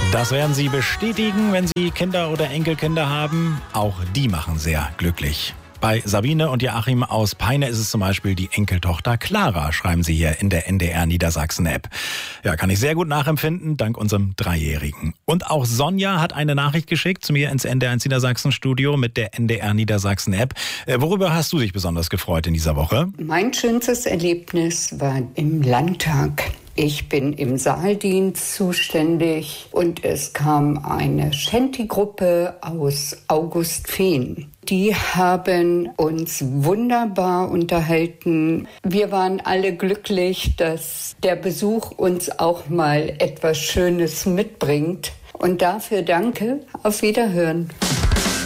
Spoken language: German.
Das werden Sie bestätigen, wenn Sie Kinder oder Enkelkinder haben. Auch die machen sehr glücklich. Bei Sabine und Joachim aus Peine ist es zum Beispiel die Enkeltochter Clara, schreiben Sie hier in der NDR Niedersachsen-App. Ja, kann ich sehr gut nachempfinden, dank unserem Dreijährigen. Und auch Sonja hat eine Nachricht geschickt zu mir ins NDR Niedersachsen-Studio mit der NDR Niedersachsen-App. Worüber hast du dich besonders gefreut in dieser Woche? Mein schönstes Erlebnis war im Landtag. Ich bin im Saaldienst zuständig und es kam eine Shanty-Gruppe aus Augustfehn. Die haben uns wunderbar unterhalten. Wir waren alle glücklich, dass der Besuch uns auch mal etwas Schönes mitbringt. Und dafür danke. Auf Wiederhören.